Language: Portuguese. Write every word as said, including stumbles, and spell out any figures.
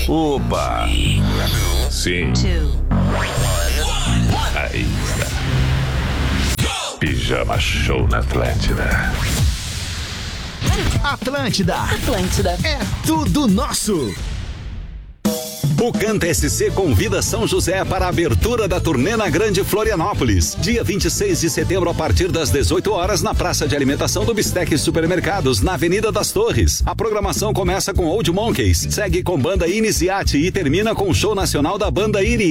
Opa! Sim. Aí está. Pijama Show na Atlântida. Atlântida. Atlântida. É tudo nosso. O Canta S C convida São José para a abertura da turnê na Grande Florianópolis. Dia vinte e seis de setembro, a partir das dezoito horas, na Praça de Alimentação do Bistec Supermercados, na Avenida das Torres. A programação começa com Old Monkeys, segue com Banda Iniciate e termina com o show nacional da Banda Iri.